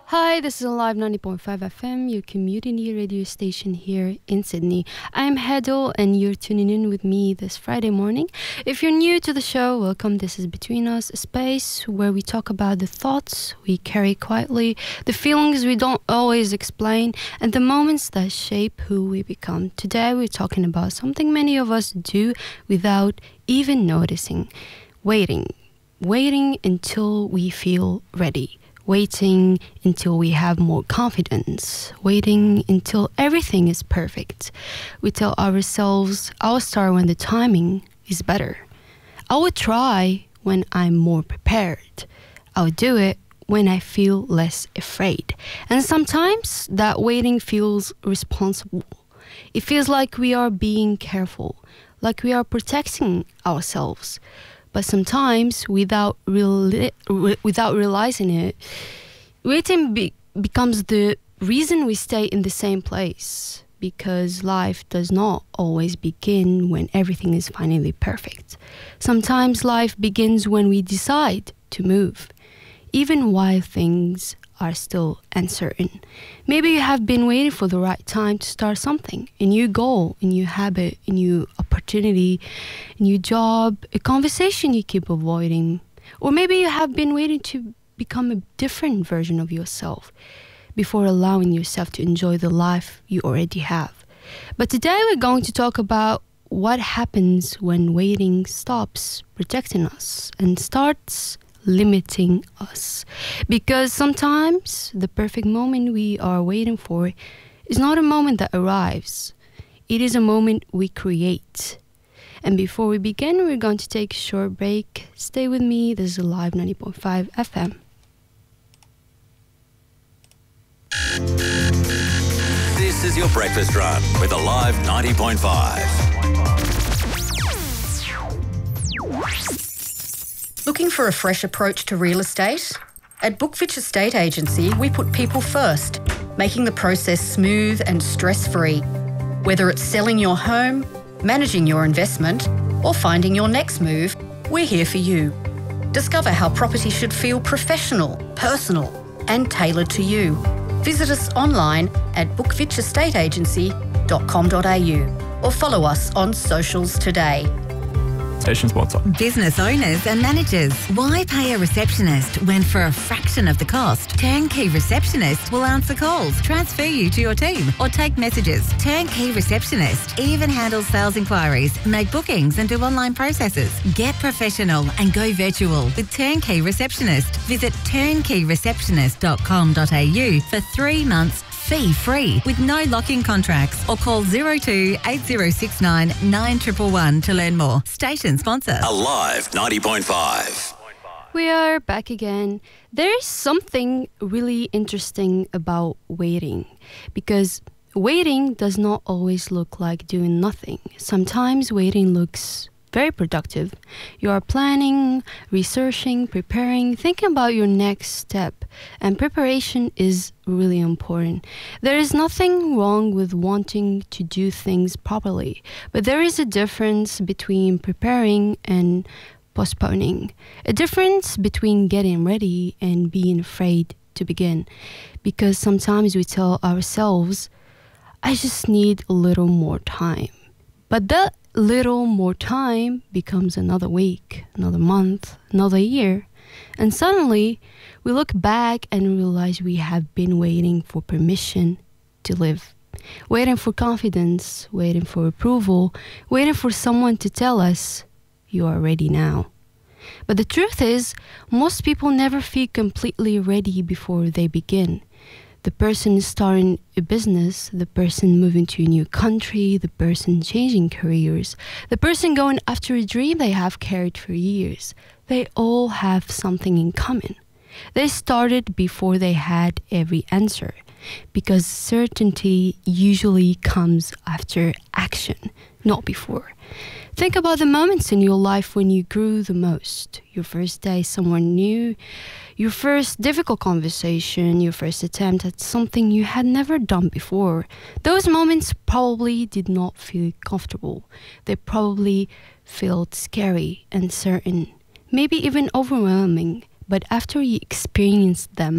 Hi, this is Alive 90.5 FM, your community radio station here in Sydney. I'm Hedel and you're tuning in with me this Friday morning. If you're new to the show, welcome. This is Between Us, a space where we talk about the thoughts we carry quietly, the feelings we don't always explain, and the moments that shape who we become. Today we're talking about something many of us do without even noticing. Waiting until we feel ready. Waiting until we have more confidence. Waiting until everything is perfect. We tell ourselves, I'll start when the timing is better. I will try when I'm more prepared. I'll do it when I feel less afraid. And sometimes that waiting feels responsible. It feels like we are being careful, like we are protecting ourselves. But sometimes, without realizing it, waiting becomes the reason we stay in the same place. Because life does not always begin when everything is finally perfect. Sometimes life begins when we decide to move, even while things are still uncertain. Maybe you have been waiting for the right time to start something, a new goal, a new habit, a new opportunity, a new job, a conversation you keep avoiding. Or maybe you have been waiting to become a different version of yourself before allowing yourself to enjoy the life you already have. But today we're going to talk about what happens when waiting stops protecting us and starts limiting us. Because sometimes the perfect moment we are waiting for is not a moment that arrives. It is a moment we create. And before we begin, we're going to take a short break. Stay with me. This is Alive 90.5 FM. This is your breakfast run with Alive 90.5. Looking for a fresh approach to real estate? At Bookfitch Estate Agency, we put people first, making the process smooth and stress-free. Whether it's selling your home, managing your investment, or finding your next move, we're here for you. Discover how property should feel professional, personal, and tailored to you. Visit us online at bookfitchestateagency.com.au or follow us on socials today. Station sponsor. Business owners and managers, why pay a receptionist when for a fraction of the cost, Turnkey Receptionist will answer calls, transfer you to your team or take messages. Turnkey Receptionist even handles sales inquiries, make bookings and do online processes. Get professional and go virtual with Turnkey Receptionist. Visit turnkeyreceptionist.com.au for 3 months fee-free with no lock-in contracts or call 02 8069 9111 to learn more. Station sponsor. Alive 90.5. We are back again. There is something really interesting about waiting because waiting does not always look like doing nothing. Sometimes waiting looks very productive. You are planning, researching, preparing, thinking about your next step, and preparation is really important. There is nothing wrong with wanting to do things properly, but there is a difference between preparing and postponing, a difference between getting ready and being afraid to begin, because sometimes we tell ourselves, I just need a little more time. But that little more time becomes another week, another month, another year. And suddenly, we look back and realize we have been waiting for permission to live. Waiting for confidence, waiting for approval, waiting for someone to tell us, you are ready now. But the truth is, most people never feel completely ready before they begin. The person starting a business, the person moving to a new country, the person changing careers, the person going after a dream they have carried for years. They all have something in common. They started before they had every answer, because certainty usually comes after action, not before. Think about the moments in your life when you grew the most. Your first day somewhere new, your first difficult conversation, your first attempt at something you had never done before. Those moments probably did not feel comfortable. They probably felt scary, uncertain, maybe even overwhelming. But after you experienced them,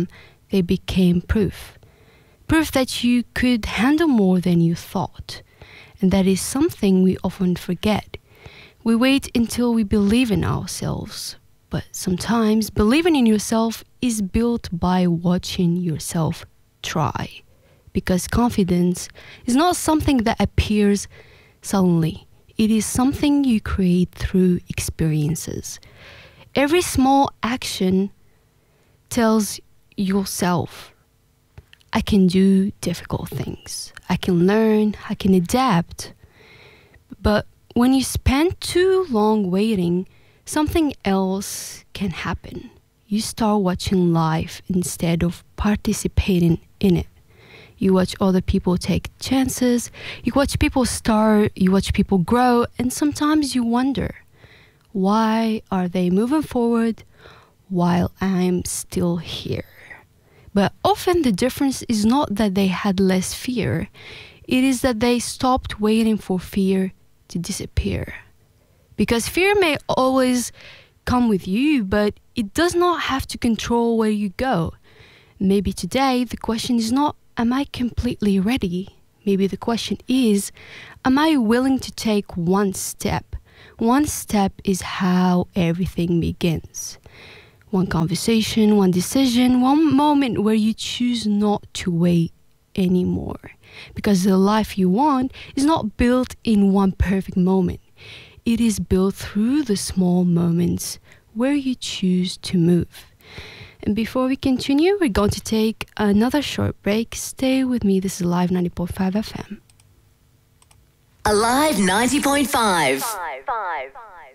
They became proof. Proof that you could handle more than you thought. And that is something we often forget. We wait until we believe in ourselves. But sometimes believing in yourself is built by watching yourself try. Because confidence is not something that appears suddenly. It is something you create through experiences. Every small action tells yourself, I can do difficult things. I can learn, I can adapt. But when you spend too long waiting, something else can happen. You start watching life instead of participating in it. You watch other people take chances, you watch people start, you watch people grow, and sometimes you wonder, why are they moving forward while I'm still here? But often the difference is not that they had less fear, it is that they stopped waiting for fear to disappear. Because fear may always come with you, but it does not have to control where you go. Maybe today the question is not, am I completely ready? Maybe the question is, am I willing to take one step? One step is how everything begins. One conversation, one decision, one moment where you choose not to wait anymore. Because the life you want is not built in one perfect moment. It is built through the small moments where you choose to move. And before we continue, we're going to take another short break. Stay with me. This is Alive 90.5 FM. Alive 90.5.